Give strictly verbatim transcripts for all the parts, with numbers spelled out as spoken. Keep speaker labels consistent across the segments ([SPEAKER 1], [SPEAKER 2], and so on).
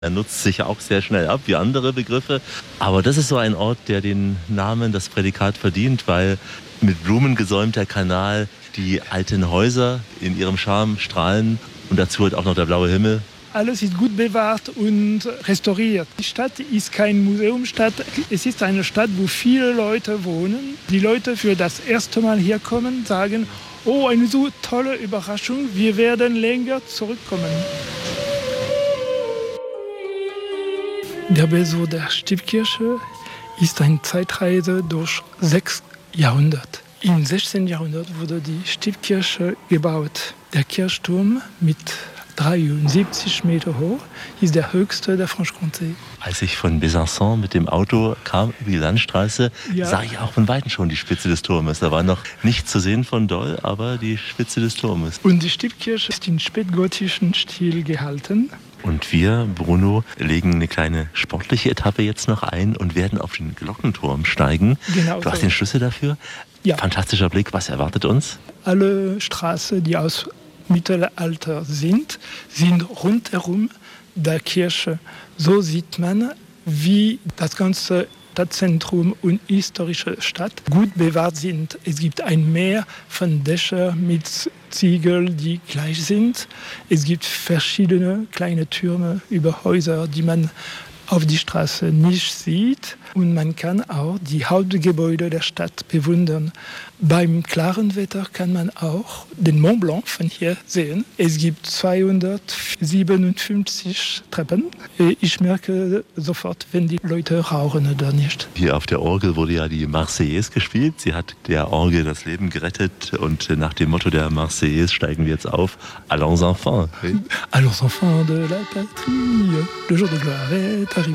[SPEAKER 1] Er nutzt sich auch sehr schnell ab, wie andere Begriffe. Aber das ist so ein Ort, der den Namen, das Prädikat verdient, weil mit Blumen gesäumter Kanal, die alten Häuser in ihrem Charme strahlen und dazu halt auch noch der blaue Himmel.
[SPEAKER 2] Alles ist gut bewahrt und restauriert. Die Stadt ist kein Museumsstadt. Es ist eine Stadt, wo viele Leute wohnen. Die Leute für das erste Mal hier kommen, sagen, oh, eine so tolle Überraschung, wir werden länger zurückkommen. Der Besuch der Stiefkirche ist eine Zeitreise durch sechs Jahrhunderte. Im sechzehnten. Jahrhundert wurde die Stiefkirche gebaut. Der Kirchturm mit dreiundsiebzig Meter hoch ist der höchste der Franche-Comté.
[SPEAKER 1] Als ich von Besançon mit dem Auto kam über die Landstraße,
[SPEAKER 2] ja.
[SPEAKER 1] sah ich auch von Weitem schon die Spitze des Turmes. Da war noch nichts zu sehen von Dol, aber die Spitze des Turmes.
[SPEAKER 2] Und die Stiefkirche ist in spätgotischen Stil gehalten.
[SPEAKER 1] Und wir, Bruno, legen eine kleine sportliche Etappe jetzt noch ein und werden auf den Glockenturm steigen.
[SPEAKER 2] Genau
[SPEAKER 1] du hast
[SPEAKER 2] so.
[SPEAKER 1] den Schlüssel dafür.
[SPEAKER 2] Ja.
[SPEAKER 1] Fantastischer Blick. Was erwartet uns?
[SPEAKER 2] Alle Straßen, die aus Mittelalter sind, sind rundherum der Kirche. So sieht man, wie das ganze Stadtzentrum und historische Stadt gut bewahrt sind. Es gibt ein Meer von Dächern mit Ziegeln, die gleich sind. Es gibt verschiedene kleine Türme über Häuser, die man auf die Straße nicht sieht. Und man kann auch die Hauptgebäude der Stadt bewundern. Beim klaren Wetter kann man auch den Mont Blanc von hier sehen. Es gibt zweihundertsiebenundfünfzig Treppen. Ich merke sofort, wenn die Leute rauchen oder nicht.
[SPEAKER 1] Hier auf der Orgel wurde ja die Marseillaise gespielt. Sie hat der Orgel das Leben gerettet. Und nach dem Motto der Marseillaise steigen wir jetzt auf. Allons enfants.
[SPEAKER 2] Allons enfants de la patrie, le jour de gloire est arrivé.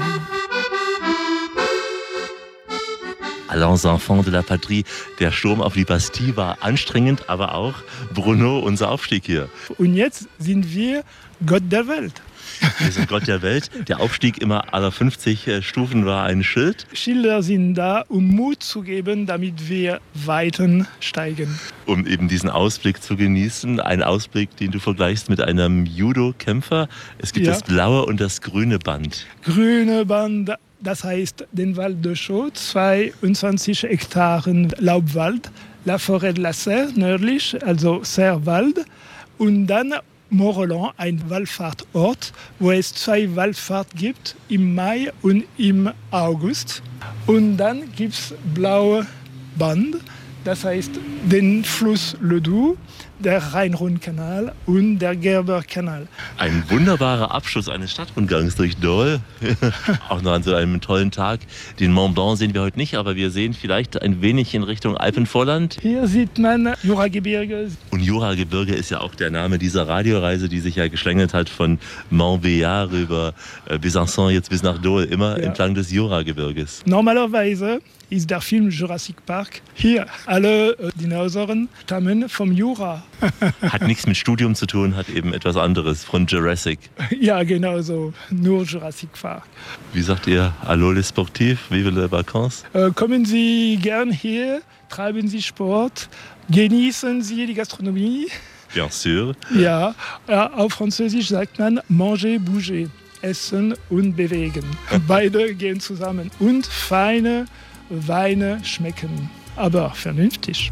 [SPEAKER 1] Allons enfants de la patrie. Der Sturm auf die Bastille war anstrengend, aber auch, Bruno, unser Aufstieg hier.
[SPEAKER 2] Und jetzt sind wir Gott der Welt.
[SPEAKER 1] Wir sind Gott der Welt. Der Aufstieg immer aller fünfzig Stufen war ein Schild.
[SPEAKER 2] Schilder sind da, um Mut zu geben, damit wir weiter steigen.
[SPEAKER 1] Um eben diesen Ausblick zu genießen. Ein Ausblick, den du vergleichst mit einem Judo-Kämpfer. Es gibt ja. das blaue und das grüne Band.
[SPEAKER 2] Grüne Band. Das heißt, den Val de Chaux, zweiundzwanzig Hektaren Laubwald, La Forêt de la Serre nördlich, also Serrewald, und dann Mont-Roland, ein Wallfahrtort, wo es zwei Wallfahrten gibt, im Mai und im August. Und dann gibt es blaue Band, das heißt den Fluss Le Doubs, der Rhein-Rhône-Kanal und der Gerber-Kanal.
[SPEAKER 1] Ein wunderbarer Abschluss eines Stadtrundgangs durch Dol. Auch noch an so einem tollen Tag. Den Mont Blanc sehen wir heute nicht, aber wir sehen vielleicht ein wenig in Richtung Alpenvorland.
[SPEAKER 2] Hier sieht man Juragebirge.
[SPEAKER 1] Und Juragebirge ist ja auch der Name dieser Radioreise, die sich ja geschlängelt hat von Montbéliard über Besançon jetzt bis nach Dol, immer ja. entlang des Juragebirges.
[SPEAKER 2] Normalerweise ist der Film Jurassic Park hier. Alle äh, Dinosauren stammen vom Jura.
[SPEAKER 1] Hat nichts mit Studium zu tun, hat eben etwas anderes von Jurassic.
[SPEAKER 2] Ja, genau so. Nur Jurassic Park.
[SPEAKER 1] Wie sagt ihr, allô les sportifs, vive les vacances?
[SPEAKER 2] Äh, kommen Sie gern hier, treiben Sie Sport, genießen Sie die Gastronomie.
[SPEAKER 1] Bien sûr.
[SPEAKER 2] Ja, ja, auf Französisch sagt man manger, bouger. Essen und bewegen. Beide gehen zusammen. Und feine Weine schmecken, aber vernünftig.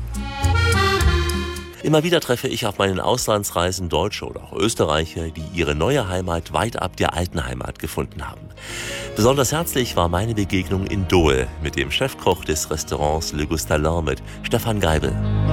[SPEAKER 1] Immer wieder treffe ich auf meinen Auslandsreisen Deutsche oder auch Österreicher, die ihre neue Heimat weit ab der alten Heimat gefunden haben. Besonders herzlich war meine Begegnung in Dol mit dem Chefkoch des Restaurants Le Gustalin, mit Stefan Geibel.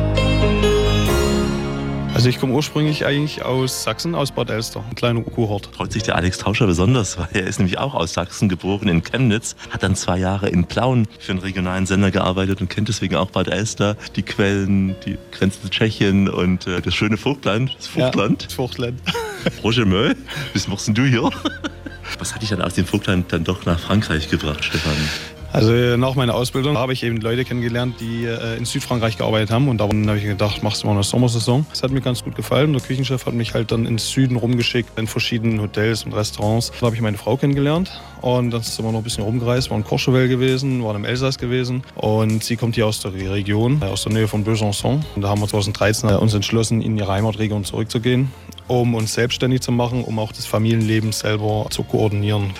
[SPEAKER 3] Also ich komme ursprünglich eigentlich aus Sachsen, aus Bad Elster, ein kleiner Kurort.
[SPEAKER 1] Freut sich der Alex Tauscher besonders, weil er ist nämlich auch aus Sachsen geboren, in Chemnitz, hat dann zwei Jahre in Plauen für einen regionalen Sender gearbeitet und kennt deswegen auch Bad Elster, die Quellen, die Grenze zu Tschechien und äh, das schöne Vogtland, das Vogtland.
[SPEAKER 3] Ja, das Vogtland.
[SPEAKER 1] Roger Möll, was machst denn du hier? Was hat dich dann aus dem Vogtland dann doch nach Frankreich gebracht, Stefan?
[SPEAKER 3] Also nach meiner Ausbildung habe ich eben Leute kennengelernt, die äh, in Südfrankreich gearbeitet haben. Und da habe ich gedacht, machst du mal eine Sommersaison. Das hat mir ganz gut gefallen. Der Küchenchef hat mich halt dann ins Süden rumgeschickt, in verschiedenen Hotels und Restaurants. Da habe ich meine Frau kennengelernt. Und dann sind wir noch ein bisschen rumgereist, waren in Courchevel gewesen, waren im Elsass gewesen. Und sie kommt hier aus der Region, aus der Nähe von Besançon. Und da haben wir zweitausenddreizehn uns entschlossen, in ihre Heimatregion zurückzugehen. um uns selbstständig zu machen, um auch das Familienleben selber zu koordinieren.